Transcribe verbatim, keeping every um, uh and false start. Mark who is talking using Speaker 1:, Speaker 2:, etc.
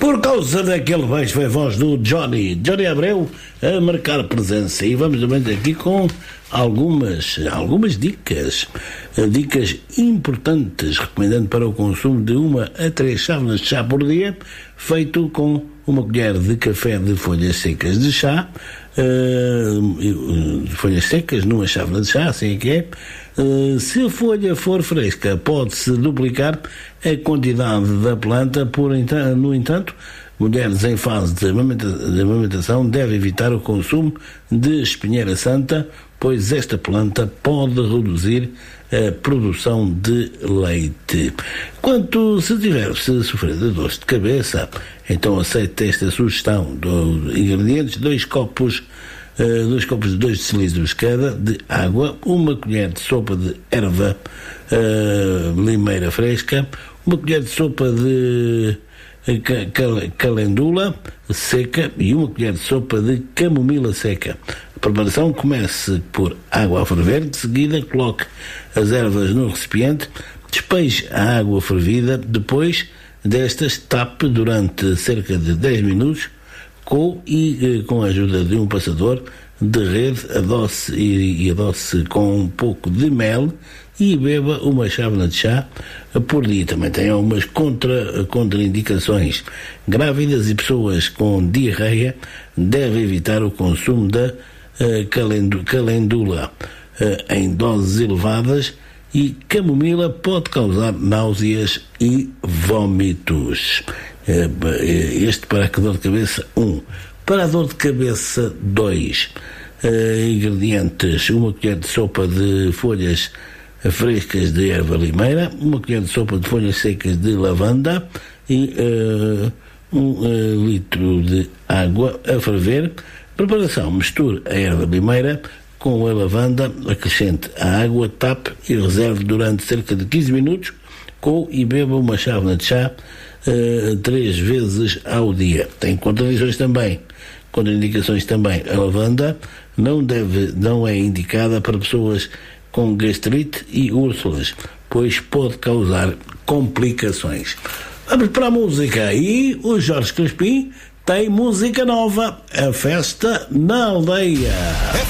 Speaker 1: Por causa daquele beijo foi a voz do Johnny, Johnny Abreu, a marcar presença. E vamos também aqui com algumas, algumas dicas, dicas importantes, recomendando para o consumo de uma a três chávenas de chá por dia, feito com uma colher de café de folhas secas de chá, uh, folhas secas numa chávena de chá, assim é que é. Uh, se a folha for fresca, pode-se duplicar a quantidade da planta. Por entanto, no entanto, mulheres em fase de, amamenta, de amamentação devem evitar o consumo de espinheira santa, pois esta planta pode reduzir a produção de leite. Quanto se tiver se sofrer de dores de cabeça, então aceite esta sugestão dos ingredientes: dois copos Uh, dois copos de dois decilitros cada de água, uma colher de sopa de erva uh, limeira fresca, uma colher de sopa de uh, calendula seca e uma colher de sopa de camomila seca. A preparação: comece por água a ferver, de seguida coloque as ervas no recipiente, despeje a água fervida, depois destas tape durante cerca de dez minutos com e com a ajuda de um passador de rede, adoce e, e adoce com um pouco de mel e beba uma chávena de chá por dia. Também tem algumas contra, contraindicações. Grávidas e pessoas com diarreia devem evitar o consumo da uh, calendu, calendula uh, em doses elevadas, e camomila pode causar náuseas e vômitos. Este para a dor de cabeça um. Para a dor de cabeça dois. Uh, ingredientes: uma colher de sopa de folhas frescas de erva limeira, uma colher de sopa de folhas secas de lavanda e uh, um uh, litro de água a ferver. Preparação: misture a erva limeira com a lavanda, acrescente a água, tape e reserve durante cerca de quinze minutos, com e beba uma chávena de chá Uh, três vezes ao dia. Tem contradições também, contraindicações também. A lavanda não deve, não é indicada para pessoas com gastrite e úlceras, pois pode causar complicações. Vamos para a música, e o Jorge Crespim tem música nova: A Festa na Aldeia.